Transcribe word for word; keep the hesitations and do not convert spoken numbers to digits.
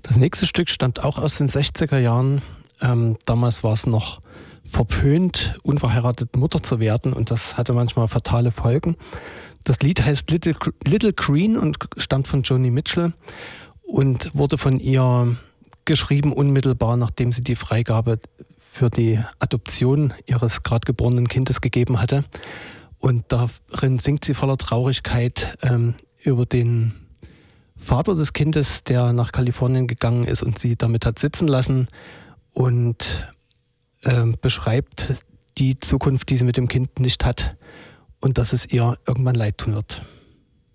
Das nächste Stück stammt auch aus den sechziger Jahren. Ähm, damals war es noch verpönt, unverheiratet Mutter zu werden, und das hatte manchmal fatale Folgen. Das Lied heißt Little, Little Green und stammt von Joni Mitchell und wurde von ihr geschrieben unmittelbar, nachdem sie die Freigabe für die Adoption ihres gerade geborenen Kindes gegeben hatte. Und darin singt sie voller Traurigkeit ähm, über den Vater des Kindes, der nach Kalifornien gegangen ist und sie damit hat sitzen lassen, und äh, beschreibt die Zukunft, die sie mit dem Kind nicht hat, und dass es ihr irgendwann leid tun wird.